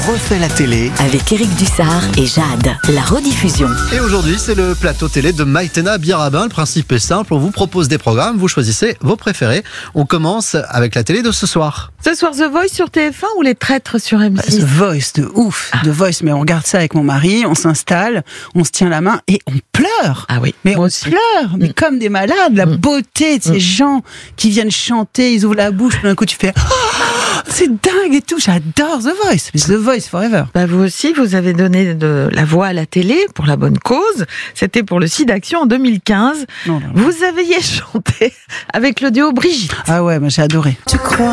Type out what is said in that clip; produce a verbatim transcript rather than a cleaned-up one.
refait la télé avec Éric Dussard et Jade. La rediffusion. Et aujourd'hui, c'est le plateau télé de Maïtena Birabin. Le principe est simple, on vous propose des programmes, vous choisissez vos préférés. On commence avec la télé de ce soir. Ce soir, The Voice sur T F un ou Les Traîtres sur M six? The Voice, de ouf. Ah. The Voice, mais on regarde ça avec mon mari, on s'installe, on se tient la main et on pleure. Ah oui, Mais moi on aussi. pleure, mais Mm. comme des malades. La Mm. beauté de ces Mm. gens qui viennent chanter, ils ouvrent la bouche, tout d'un coup tu fais oh, c'est dingue et tout. J'adore The Voice. The Voice forever. Bah vous aussi, vous avez donné de la voix à la télé pour la bonne cause. C'était pour le SIDAction en deux mille quinze. Non, non, non. Vous aviez chanté avec le duo Brigitte. Ah ouais, moi j'ai adoré. Tu crois